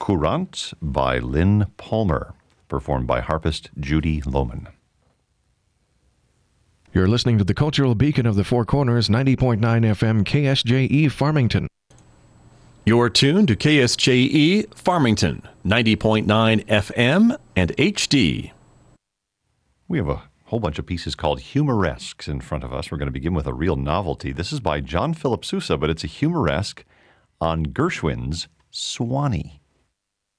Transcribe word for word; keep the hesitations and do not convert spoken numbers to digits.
Courant by Lynn Palmer, performed by harpist Judy Lohman. You're listening to the Cultural Beacon of the Four Corners, ninety point nine F M K S J E Farmington. You're tuned to K S J E Farmington, ninety point nine F M and H D. We have a whole bunch of pieces called humoresques in front of us. We're going to begin with a real novelty. This is by John Philip Sousa, but it's a humoresque on Gershwin's Swanee.